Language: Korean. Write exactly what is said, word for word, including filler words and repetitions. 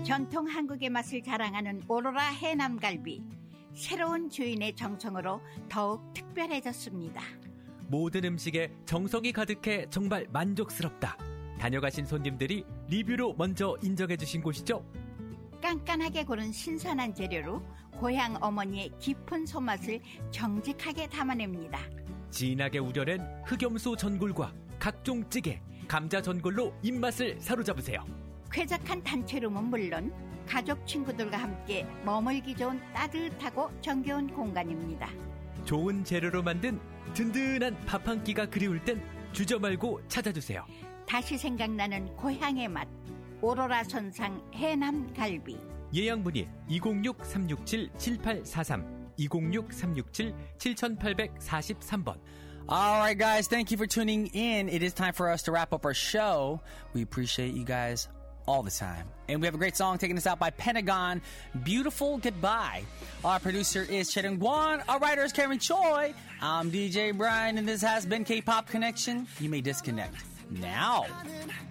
전통 한국의 맛을 자랑하는 오로라 해남갈비. 새로운 주인의 정성으로 더욱 특별해졌습니다. 모든 음식에 정성이 가득해 정말 만족스럽다. 다녀가신 손님들이 리뷰로 먼저 인정해 주신 곳이죠. 깐깐하게 고른 신선한 재료로 고향 어머니의 깊은 손맛을 정직하게 담아냅니다. 진하게 우려낸 흑염소 전골과 각종 찌개, 감자 전골로 입맛을 사로잡으세요. 쾌적한 단체룸은 물론 가족 친구들과 함께 머물기 좋은 따뜻하고 정겨운 공간입니다. 좋은 재료로 만든 든든한 밥 한 끼가 그리울 땐 주저 말고 찾아주세요. 다시 생각나는 고향의 맛, 오로라 선상 해남갈비. 예약 문의 이공육 삼육칠 칠팔사삼 이공육 삼육칠 칠팔사삼 번. Alright guys, thank you for tuning in. It is time for us to wrap up our show. We appreciate you guys all the time. And we have a great song taking us out by Pentagon, Beautiful Goodbye. Our producer is Chetan Guan. Our writer is Karen Choi. I'm D J Brian, and this has been K-Pop Connection. You may disconnect now.